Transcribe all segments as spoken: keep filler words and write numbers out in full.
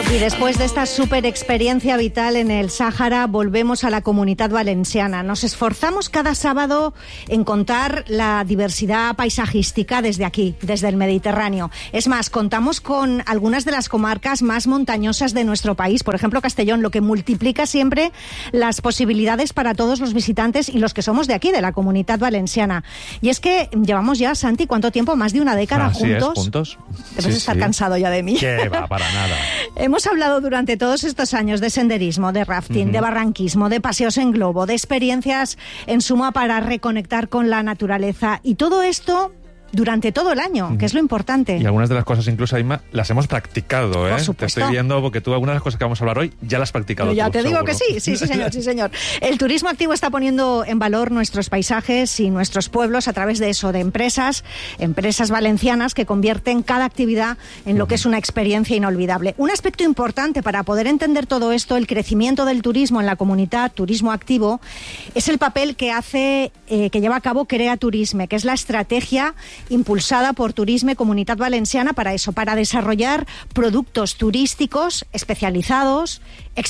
Y después de esta super experiencia vital en el Sáhara, volvemos a la Comunitat Valenciana. Nos esforzamos cada sábado en contar la diversidad paisajística desde aquí, desde el Mediterráneo. Es más, contamos con algunas de las comarcas más montañosas de nuestro país, por ejemplo Castellón, lo que multiplica siempre las posibilidades para todos los visitantes y los que somos de aquí, de la Comunitat Valenciana. Y es que llevamos ya, Santi, ¿cuánto tiempo? Más de una década Así juntos. Es, juntos. Debes sí, estar sí. cansado ya de mí. ¿Qué va? Para nada. Hemos hablado durante todos estos años de senderismo, de rafting, uh-huh. de barranquismo, de paseos en globo, de experiencias en suma para reconectar con la naturaleza. Y todo esto durante todo el año, uh-huh. que es lo importante. Y algunas de las cosas incluso, Aima, las hemos practicado, ¿eh? Por supuesto. Te estoy viendo porque tú algunas de las cosas que vamos a hablar hoy ya las has practicado. Pero ya tú, te seguro. digo que sí, sí, sí señor, sí señor. El turismo activo está poniendo en valor nuestros paisajes y nuestros pueblos a través de eso, de empresas, empresas valencianas que convierten cada actividad en uh-huh. lo que es una experiencia inolvidable. Un aspecto importante para poder entender todo esto, el crecimiento del turismo en la comunidad, turismo activo, es el papel que hace, eh, que lleva a cabo Crea Turisme, que es la estrategia impulsada por Turisme Comunitat Valenciana para eso, para desarrollar productos turísticos especializados,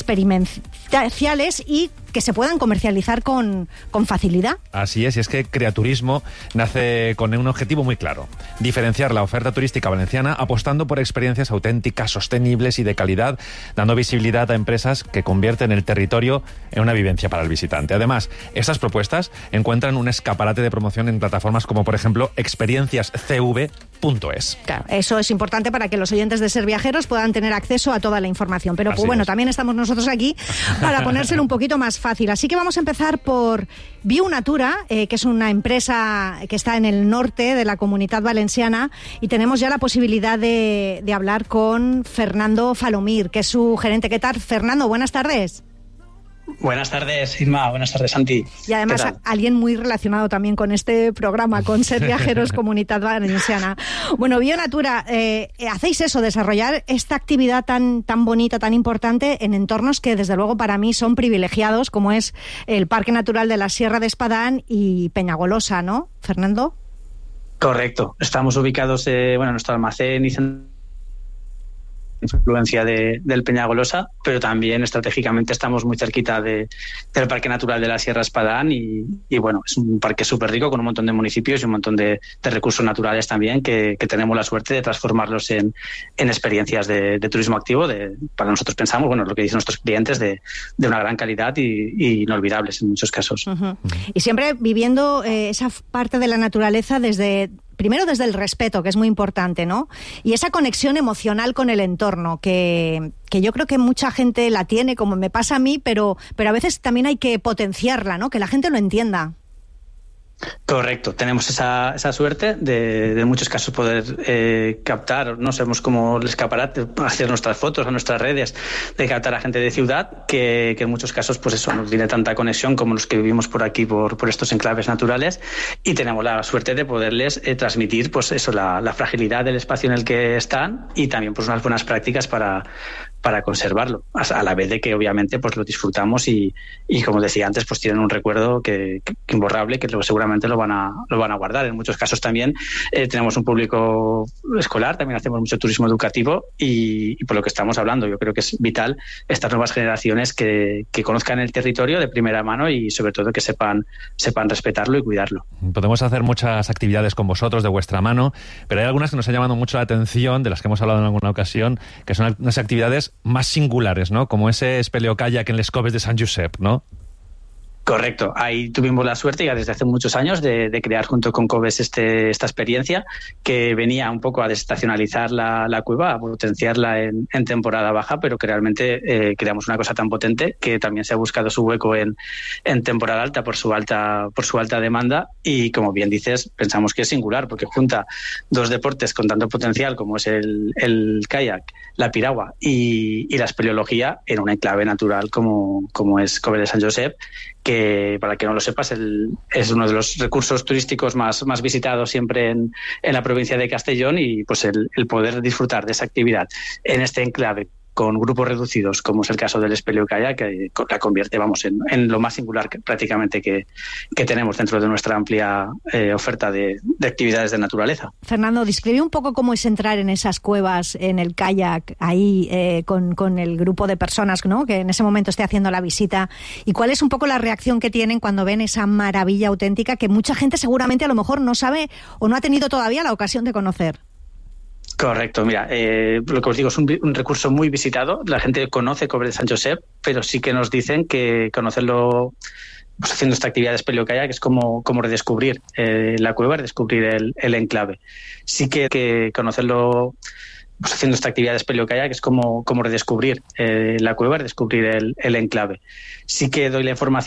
experimentales y que se puedan comercializar con, con facilidad. Así es, y es que Creaturismo nace con un objetivo muy claro: diferenciar la oferta turística valenciana apostando por experiencias auténticas, sostenibles y de calidad, dando visibilidad a empresas que convierten el territorio en una vivencia para el visitante. Además, estas propuestas encuentran un escaparate de promoción en plataformas como, por ejemplo, experiencias c v punto es. Claro, eso es importante para que los oyentes de Ser Viajeros puedan tener acceso a toda la información. Pero pues, bueno, es. también estamos nosotros aquí para ponérselo un poquito más fácil. Así que vamos a empezar por Viu Natura, eh, que es una empresa que está en el norte de la Comunitat Valenciana, y tenemos ya la posibilidad de, de hablar con Fernando Falomir, que es su gerente. ¿Qué tal, Fernando? Buenas tardes. Buenas tardes, Irma. Buenas tardes, Santi. Y además alguien muy relacionado también con este programa, con Ser Viajeros Comunitat Valenciana. Bueno, Viu Natura, eh, hacéis eso, desarrollar esta actividad tan, tan bonita, tan importante en entornos que desde luego para mí son privilegiados, como es el Parque Natural de la Sierra de Espadán y Peñagolosa, ¿no, Fernando? Correcto. Estamos ubicados, eh, bueno, en nuestro almacén y centro influencia de, del Peñagolosa, pero también estratégicamente estamos muy cerquita de, del Parque Natural de la Sierra Espadán y, y bueno, es un parque súper rico con un montón de municipios y un montón de, de recursos naturales también que, que tenemos la suerte de transformarlos en, en experiencias de, de turismo activo, de, para nosotros pensamos, bueno, lo que dicen nuestros clientes, de, de una gran calidad y, y inolvidables en muchos casos. Uh-huh. Y siempre viviendo eh, esa parte de la naturaleza desde... Primero desde el respeto, que es muy importante, ¿no? Y esa conexión emocional con el entorno, que, que yo creo que mucha gente la tiene, como me pasa a mí, pero, pero a veces también hay que potenciarla, ¿no? Que la gente lo entienda. Correcto, tenemos esa, esa suerte de, de en muchos casos poder eh, captar, no sabemos cómo el escaparate, hacer nuestras fotos a nuestras redes, de captar a gente de ciudad, que, que en muchos casos pues eso no tiene tanta conexión como los que vivimos por aquí, por, por estos enclaves naturales, y tenemos la suerte de poderles eh, transmitir pues eso, la, la fragilidad del espacio en el que están y también pues unas buenas prácticas para para conservarlo, a la vez de que obviamente pues lo disfrutamos y, y como decía antes, pues tienen un recuerdo que, que imborrable, que seguramente lo van a lo van a guardar. En muchos casos también eh, tenemos un público escolar, también hacemos mucho turismo educativo y, y por lo que estamos hablando, yo creo que es vital estas nuevas generaciones que, que conozcan el territorio de primera mano y sobre todo que sepan sepan respetarlo y cuidarlo. Podemos hacer muchas actividades con vosotros de vuestra mano, pero hay algunas que nos han llamado mucho la atención, de las que hemos hablado en alguna ocasión, que son unas actividades más singulares, ¿no? Como ese espeleokayak en Les Coves de Sant Josep, ¿no? Correcto, ahí tuvimos la suerte ya desde hace muchos años de, de crear junto con Coves este, esta experiencia que venía un poco a desestacionalizar la, la cueva, a potenciarla en, en temporada baja, pero que realmente eh, creamos una cosa tan potente que también se ha buscado su hueco en, en temporada alta por su alta por su alta demanda y como bien dices, pensamos que es singular porque junta dos deportes con tanto potencial como es el, el kayak, la piragua y, y la espeleología en un enclave natural como, como es Coves de Sant Josep, que para que no lo sepas el, es uno de los recursos turísticos más, más visitados siempre en, en la provincia de Castellón y pues el, el poder disfrutar de esa actividad en este enclave con grupos reducidos, como es el caso del Speleokayak, que la convierte, vamos, en, en lo más singular que, prácticamente que, que tenemos dentro de nuestra amplia eh, oferta de, de actividades de naturaleza. Fernando, describe un poco cómo es entrar en esas cuevas, en el kayak, ahí eh, con, con el grupo de personas, ¿no?, que en ese momento esté haciendo la visita, y cuál es un poco la reacción que tienen cuando ven esa maravilla auténtica que mucha gente seguramente a lo mejor no sabe o no ha tenido todavía la ocasión de conocer. Correcto, mira, eh, lo que os digo es un, un recurso muy visitado. La gente conoce Cobre de San Josep, pero sí que nos dicen que conocerlo, pues haciendo esta actividad de Speleokayak, es como, como redescubrir eh, la cueva, redescubrir el, el enclave. Sí que, que conocerlo, pues haciendo esta actividad de Speleokayak, es como, como redescubrir eh, la cueva, redescubrir el, el enclave. Sí que doy la información